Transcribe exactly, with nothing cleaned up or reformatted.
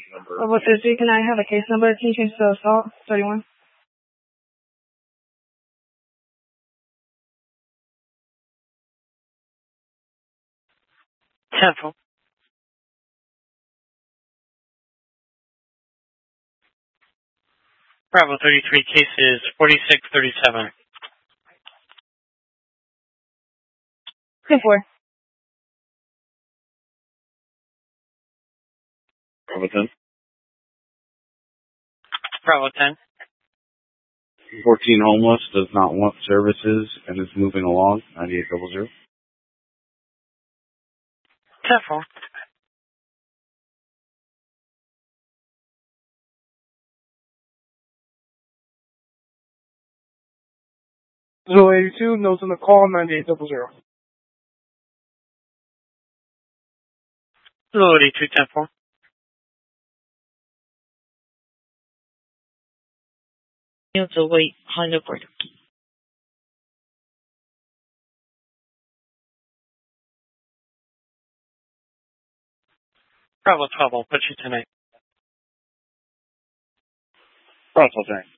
Bravo thirty-three, can I have a case number? Can you change to assault thirty-one? Temple. Bravo thirty-three, case is forty-six thirty-seven. ten four. Bravo ten. Bravo ten. fourteen homeless, does not want services, and is moving along, ninety-eight double zero. Temple. Zulu eighty-two, notes on the call, ninety-eight double zero. Zulu eighty-two, Temple. to wait Honda Port. Bravo twelve, I'll put you tonight. Bravo ten.